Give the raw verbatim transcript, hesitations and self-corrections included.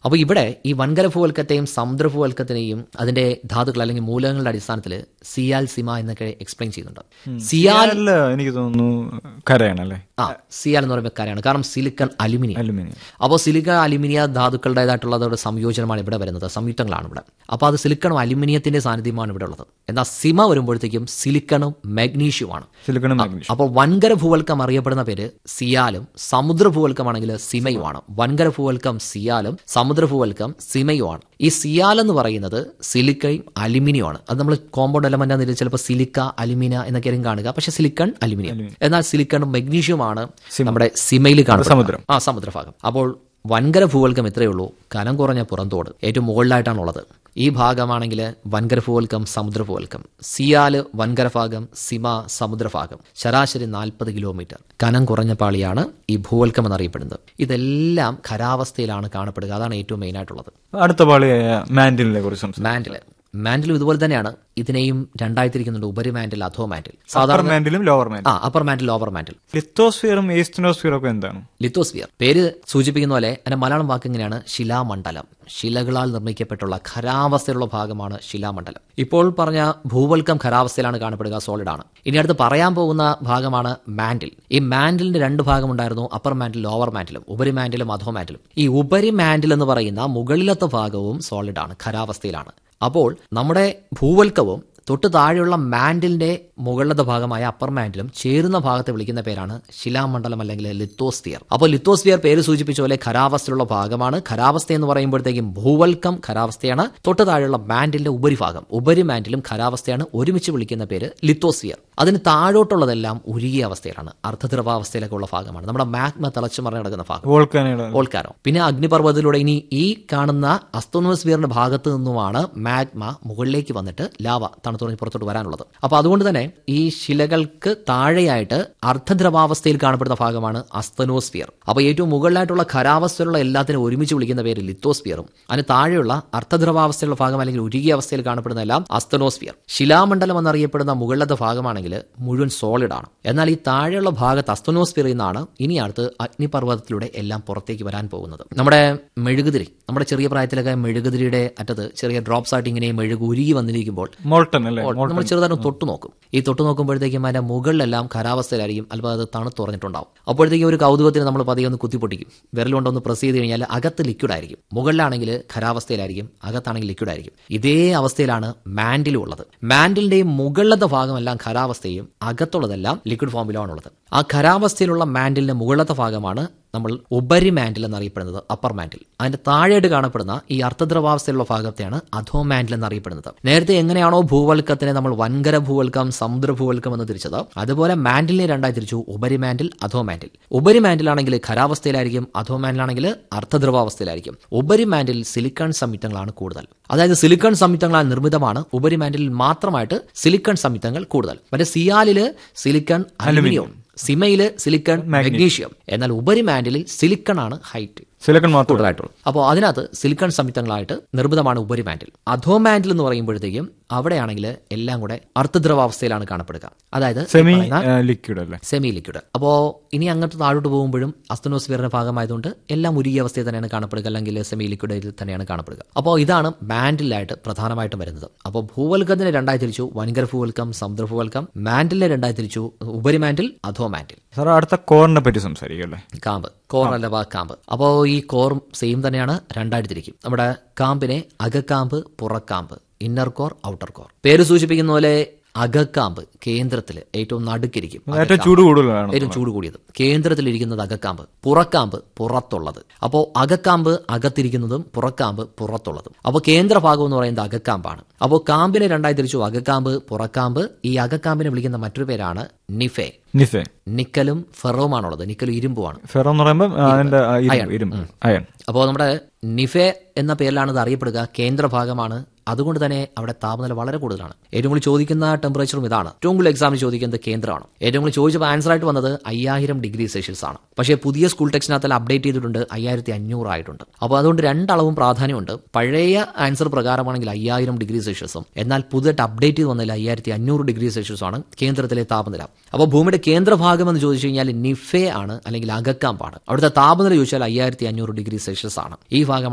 അപ്പോൾ ഇവിടെ ഈ വൻകര ഭൂവൽക്കത്തെയും സമുദ്ര ഭൂവൽക്കത്തിനെയും അതിന്റെ ധാതുക്കൾ അല്ലെങ്കിൽ മൂലകങ്ങളുടെ അടിസ്ഥാനത്തിൽ സിയാൽ സിമ എന്നൊക്കെ എക്സ്പ്ലെയിൻ ചെയ്യുന്നുണ്ട്. സിയാൽ എനിക്ക് തോന്നുന്നു കരയാണല്ലേ. ആ സിയാൽ എന്ന് പറയുമ്പോൾ കരയാണ്, കാരണം സിലിക്കൺ അലുമിനിയം അലുമിനിയം അപ്പോൾ സിലിക്കൺ അലുമിനിയ ധാതുക്കളുടേതായിട്ടുള്ളതോടെ സംയോജനമാണ് ഇവിടെ വരുന്നത്, സംയുക്തങ്ങളാണ് ഇവിടെ. അപ്പോൾ അത് സിലിക്കണും അലുമിനിയത്തിന്റെ സാന്നിധ്യമാണ് ഇവിടെ ഉള്ളത്. എന്നാൽ സിമ വരുമ്പോഴത്തേക്കും സിലിക്കണും മാഗ്നീഷ്യവുമാണ്. സിലിക്കണും അപ്പോൾ വൻകര ഭൂവൽക്കം അറിയപ്പെടുന്ന പേര് സിയാലും സമുദ്ര ഭൂവൽക്കമാണെങ്കിൽ സിമയുമാണ്. വൻകര ഭൂവൽക്കം സിയാലും സമുദ്ര ഭൂവൽക്കം സിമയുമാണ്. ഈ സിയാൽ എന്ന് പറയുന്നത് സിലിക്കയും അലുമിനിയമാണ്. അത് നമ്മൾ കോമ്പൗണ്ട് എലമെന്റ് ആണെന്ന് ചിലപ്പോൾ സിലിക്ക അലുമിന എന്നൊക്കെയും കാണുക, പക്ഷെ സിലിക്കൺ അലുമിനിയം. എന്നാൽ സിലിക്കണും മഗ്നീഷ്യവുമാണ് നമ്മുടെ സിമയിൽ കാണുന്നത്, സമുദ്രം ആ സമുദ്രഭാഗം. അപ്പോൾ വൻകര ഭൂവൽക്കം ഇത്രയേ ഉള്ളൂ, കനം കുറഞ്ഞ പുറന്തോട് ഏറ്റവും മുകളിലായിട്ടാണുള്ളത്. ഈ ഭാഗമാണെങ്കിൽ വൻകര ഭൂവൽക്കം സമുദ്ര ഭൂവൽക്കം, സിയാല് വൻകര ഭാഗം, സിമ സമുദ്രഭാഗം. ശരാശരി നാൽപ്പത് കിലോമീറ്റർ കനം കുറഞ്ഞ പാളിയാണ് ഈ ഭൂവൽക്കം എന്നറിയപ്പെടുന്നത്. ഇതെല്ലാം ഖരാവസ്ഥയിലാണ് കാണപ്പെടുക, അതാണ് ഏറ്റവും മെയിൻ ആയിട്ടുള്ളത്. അടുത്ത പാളിയായ മാന്റിലിനെ കുറിച്ച് മാന്റിൽ മാന്റിലും ഇതുപോലെ തന്നെയാണ്. ഇതിനെയും രണ്ടായി തിരിക്കുന്നുണ്ട്, ഉപരി മാന്റിൽ, അധോ മാന്റിൽ. സാധാരണ മാന്റിലും ലോവർ മാന്റിൽ. ആ അപ്പർ മാന്റിൽ, ലോവർ മാന്റിൽ. ലിത്തോസ്ഫിയറും ഈസ്റ്റനോസ്ഫിയറും ഒക്കെ എന്താണ്? ലിത്തോസ്ഫിയർ പേര് സൂചിപ്പിക്കുന്ന പോലെ അതിന്റെ മലയാളം വാക്ക് എങ്ങനെയാണ്? ശിലാമണ്ഡലം. ശിലകളാൽ നിർമ്മിക്കപ്പെട്ടുള്ള ഖരാവസ്ഥയിലുള്ള ഭാഗമാണ് ശിലാമണ്ഡലം. ഇപ്പോൾ പറഞ്ഞ ഭൂവൽക്കം ഖരാവസ്ഥയിലാണ് കാണപ്പെടുക, സോളിഡ് ആണ്. ഇനി അടുത്ത് പറയാൻ പോകുന്ന ഭാഗമാണ് മാന്റിൽ. ഈ മാന്റിലിന്റെ രണ്ട് ഭാഗമുണ്ടായിരുന്നു, അപ്പർ മാന്റിൽ, ലോവർ മാന്റിലും, ഉപരി മാന്റിലും അധോ മാന്റിലും. ഈ ഉപരി മാന്റിൽ എന്ന് പറയുന്ന മുകളിലത്തെ ഭാഗവും സോളിഡ് ആണ്, ഖരാവസ്ഥയിലാണ്. അപ്പോൾ നമ്മുടെ ഭൂവൽക്കവും തൊട്ട് താഴെയുള്ള മാന്റിലിന്റെ മുകളിലത്തെ ഭാഗമായ അപ്പർ മാന്റിലും ചേരുന്ന ഭാഗത്തെ വിളിക്കുന്ന പേരാണ് ശിലാമണ്ഡലം അല്ലെങ്കിൽ ലിത്തോസ്ഫിയർ. അപ്പോൾ ലിത്തോസ്ഫിയർ പേര് സൂചിപ്പിച്ച പോലെ ഖരാവസ്ഥയിലുള്ള ഭാഗമാണ്. ഖരാവസ്ഥ എന്ന് പറയുമ്പോഴത്തേക്കും ഭൂവൽക്കം ഖരാവസ്ഥയാണ്, തൊട്ട് താഴെയുള്ള മാന്റിലിന്റെ ഉപരിഭാഗം ഉപരി മാന്റിലും ഖരാവസ്ഥയാണ്. ഒരുമിച്ച് വിളിക്കുന്ന പേര് ലിത്തോസ്ഫിയർ. അതിന് താഴോട്ടുള്ളതെല്ലാം ഉരുകിയ അവസ്ഥയിലാണ്, അർദ്ധദ്രവാവസ്ഥയിലൊക്കെ ഉള്ള ഭാഗമാണ്. നമ്മുടെ മാഗ്മ തിളച്ചു മറിഞ്ഞ് കിടക്കുന്ന ഭാഗം വോൾക്കാനോ. പിന്നെ അഗ്നിപർവ്വതത്തിലൂടെ ഇനി ഈ കാണുന്ന അസ്തോനോസ്ഫിയറിന്റെ ഭാഗത്ത് നിന്നുമാണ് മാഗ്മ മുകളിലേക്ക് വന്നിട്ട് ലാവ തണുത്തുറഞ്ഞ് പുറത്തോട്ട് വരാനുള്ളത്. അപ്പൊ അതുകൊണ്ട് തന്നെ ഈ ശിലകൾക്ക് താഴെയായിട്ട് അർദ്ധദ്രവാവസ്ഥയിൽ കാണപ്പെടുന്ന ഭാഗമാണ് അസ്തനോസ്ഫിയർ. അപ്പൊ ഏറ്റവും മുകളിലായിട്ടുള്ള ഖരാവസ്ഥയിലുള്ള എല്ലാത്തിനും ഒരുമിച്ച് വിളിക്കുന്ന പേര് ലിത്തോസ്ഫിയറും, അതിന് താഴെയുള്ള അർദ്ധദ്രവാവസ്ഥയിലുള്ള ഭാഗം അല്ലെങ്കിൽ ഉരുകിയ അവസ്ഥയിൽ കാണപ്പെടുന്ന എല്ലാം അസ്തനോസ്ഫിയർ. ശിലാമണ്ഡലം എന്നറിയപ്പെടുന്ന മുകളിലത്തെ ഭാഗമാണെങ്കിൽ മുഴുവൻ സോളിഡ് ആണ്. എന്നാൽ ഈ താഴെയുള്ള ഭാഗത്ത് അസ്തനോസ്ഫിയറിൽ നിന്നാണ് ഇനി അടുത്ത് അഗ്നിപർവ്വതത്തിലൂടെ എല്ലാം പുറത്തേക്ക് വരാൻ പോകുന്നത്. നമ്മുടെ മെഴുകുതിരി, നമ്മുടെ ചെറിയ പ്രായത്തിലൊക്കെ മെഴുകുതിരിയുടെ അറ്റത്ത് ചെറിയ ഡ്രോപ്സ് ആയിട്ട് ഇങ്ങനെ മെഴുക് ഉരുകി വന്നിരിക്കുമ്പോൾ നമ്മൾ ചെറുതായിട്ട് തൊട്ടു നോക്കും. ഈ തൊട്ടു നോക്കുമ്പോഴത്തേക്കും അതിന്റെ മുകളിലെല്ലാം ഖരാവസ്ഥയിലായിരിക്കും, അല്പം അത് തണുത്തുറഞ്ഞിട്ടുണ്ടാവും. അപ്പോഴത്തേക്കും ഒരു കൗതുകത്തിന് നമ്മൾ പതിയെ ഒന്ന് കുത്തിപ്പൊട്ടിക്കും, വിരലുകൊണ്ടൊന്ന് പ്രസ് ചെയ്ത് കഴിഞ്ഞാൽ അകത്ത് ലിക്വിഡ് ആയിരിക്കും. മുകളിലാണെങ്കിൽ ഖരാവസ്ഥയിലായിരിക്കും, അകത്താണെങ്കിൽ ലിക്വിഡ് ആയിരിക്കും. ഇതേ അവസ്ഥയിലാണ് മാന്റിലും ഉള്ളത്. മാന്റിലിന്റെയും മുകളിലത്തെ ഭാഗമെല്ലാം ഖരാവസ്ഥയും അകത്തുള്ളതെല്ലാം ലിക്വിഡ് ഫോമിലുമാണുള്ളത്. ആ ഖരാവസ്ഥയിലുള്ള മാന്റിലിന്റെ മുകളിലത്തെ ഭാഗമാണ് നമ്മൾ ഉപരി മാന്റിൽ എന്നറിയപ്പെടുന്നത്, അപ്പർ മാന്റിൽ. അതിന്റെ താഴെയായിട്ട് കാണപ്പെടുന്ന ഈ അർദ്ധദ്രവാവസ്ഥയിലുള്ള ഭാഗത്തെയാണ് അധോ മാന്റിൽ എന്നറിയപ്പെടുന്നത്. നേരത്തെ എങ്ങനെയാണോ ഭൂവൽക്കത്തിനെ നമ്മൾ വൻകര ഭൂവൽക്കം, സമുദ്ര ഭൂവൽക്കം എന്ന് തിരിച്ചത്, അതുപോലെ മാന്റിലിനെ രണ്ടായി തിരിച്ചു, ഉപരി മാന്റിൽ, അധോ മാന്റിൽ. ഉപരി മാന്റിലാണെങ്കിൽ ഖരാവസ്ഥയിലായിരിക്കും, അധോ മാന്റിലാണെങ്കിൽ അർദ്ധദ്രവാവസ്ഥയിലായിരിക്കും. ഉപരി മാന്റിൽ സിലിക്കൺ സംയുക്തങ്ങളാണ് കൂടുതൽ. അതായത് സിലിക്കൺ സംയുക്തങ്ങളാൽ നിർമ്മിതമാണ്. ഉപരി മാന്റിൽ മാത്രമായിട്ട് സിലിക്കൺ സംയുക്തങ്ങൾ കൂടുതൽ. മറ്റേ സിയാലില് സിലിക്കൺ അലുമിനിയം, സിമയില് സിലിക്കൺ മഗ്നീഷ്യം. എന്നാൽ ഉപരി മാന്റിലിൽ സിലിക്കൺ ആണ് ഹൈറ്റ്, സിലിക്കൺ കൂടുതലായിട്ടുള്ളൂ. അപ്പോൾ അതിനകത്ത് സിലിക്കൺ സംയുക്തങ്ങളായിട്ട് നിർമ്മിതമാണ് ഉപരി മാന്റിൽ. അധോ മാന്റിൽ എന്ന് പറയുമ്പോഴത്തേക്കും അവിടെയാണെങ്കിൽ എല്ലാം കൂടെ അർദ്ധദ്രവാവസ്ഥയിലാണ് കാണപ്പെടുക, അതായത് സെമി ലിക്വിഡ് അല്ലേ, സെമി ലിക്വിഡ്. അപ്പോൾ ഇനി അങ്ങോട്ട് താഴോട്ട് പോകുമ്പോഴും അസ്തനോസ്ഫിയറിന്റെ ഭാഗമായതുകൊണ്ട് എല്ലാം ഉരുകിയ അവസ്ഥയിൽ തന്നെയാണ് കാണപ്പെടുക, അല്ലെങ്കിൽ സെമി ലിക്വിഡിൽ തന്നെയാണ് കാണപ്പെടുക. അപ്പോൾ ഇതാണ് മാന്റിലായിട്ട് പ്രധാനമായിട്ടും വരുന്നത്. അപ്പോൾ ഭൂവൽക്കത്തിനെ രണ്ടായി തിരിച്ചു, വൻകര ഭൂവൽക്കം, സമുദ്ര ഭൂവൽക്കം. മാന്റിലിനെ രണ്ടായി തിരിച്ചു, ഉപരി മാന്റിൽ, അധോ മാന്റിൽ. സാർ അടുത്ത കോറിനെ പറ്റി സംസാരിക്കല്ലേ? കാമ്പ്, കോർ അല്ലവാ കാമ്പ്. അപ്പോൾ ഈ കോറും സെയിം തന്നെയാണ്, രണ്ടായിട്ട് തിരിക്കും. നമ്മുടെ കാമ്പിനെ അകക്കാമ്പ്, പുറക്കാമ്പ്, ഇന്നർ കോർ, ഔട്ടർ കോർ. പേര് സൂചിപ്പിക്കുന്ന പോലെ അകക്കാമ്പ് കേന്ദ്രത്തിൽ ഏറ്റവും നടുക്കിരിക്കും, ഏറ്റവും ചൂട് കൂടുതലാണ്, ഏറ്റവും ചൂട് കൂടിയത്. കേന്ദ്രത്തിലിരിക്കുന്നത് അകക്കാമ്പ്, പുറക്കാമ്പ് പുറത്തുള്ളത്. അപ്പോൾ അകക്കാമ്പ് അകത്തിരിക്കുന്നതും പുറക്കാമ്പ് പുറത്തുള്ളതും. അപ്പോൾ കേന്ദ്രഭാഗം എന്ന് പറയുന്നത് അകക്കാമ്പാണ്. അപ്പോൾ കാമ്പിനെ രണ്ടായി തിരിച്ചു, അകക്കാമ്പ്, പുറക്കാമ്പ്. ഈ അകക്കാമ്പിനെ വിളിക്കുന്ന മറ്റൊരു പേരാണ് നിഫെ. നിഫെ നിക്കലും ഫെറോമാണുള്ളത്. നിക്കലും ഇരുമ്പുമാണ്. ഫെറോ എന്ന് പറയുമ്പോൾ അയൺ. അപ്പോൾ നമ്മുടെ നിഫെ എന്ന പേരിലാണ് ഇത് അറിയപ്പെടുക. കേന്ദ്രഭാഗമാണ്. അതുകൊണ്ട് തന്നെ അവിടെ താപനില വളരെ കൂടുതലാണ്. ഏറ്റവും കൂടുതൽ ചോദിക്കുന്ന ടെമ്പറേച്ചറും ഇതാണ്. ഏറ്റവും കൂടുതൽ എക്സാമിന് ചോദിക്കുന്നത് കേന്ദ്രമാണ്. ഏറ്റവും കൂടുതൽ ചോദിച്ചപ്പോൾ ആൻസർ ആയിട്ട് വന്നത് അയ്യായിരം ഡിഗ്രി സെൽഷ്യസ് ആണ്. പക്ഷേ പുതിയ സ്കൂൾ ടെക്സ്റ്റിനകത്ത് അപ്ഡേറ്റ് ചെയ്തിട്ടുണ്ട്, അയ്യായിരത്തി അഞ്ഞൂറ് ആയിട്ടുണ്ട്. അപ്പോൾ അതുകൊണ്ട് രണ്ടളവും പ്രാധാന്യമുണ്ട്. പഴയ ആൻസർ പ്രകാരമാണെങ്കിൽ അയ്യായിരം ഡിഗ്രി സെൽഷ്യസും, എന്നാൽ പുതിയതായിട്ട് അപ്ഡേറ്റ് ചെയ്ത് വന്നതിൽ അയ്യായിരത്തി അഞ്ഞൂറ് ഡിഗ്രി സെൽഷ്യസും ആണ് കേന്ദ്രത്തിലെ താപനില. അപ്പോൾ ഭൂമിയുടെ കേന്ദ്രഭാഗം എന്ന് ചോദിച്ചു കഴിഞ്ഞാൽ നിഫെ ആണ്, അല്ലെങ്കിൽ അകക്കാമ്പാണ്. അവിടുത്തെ താപനില ചോദിച്ചാൽ അയ്യായിരത്തി അഞ്ഞൂറ് ഡിഗ്രി സെൽഷ്യസ് ആണ്. ഈ ഭാഗം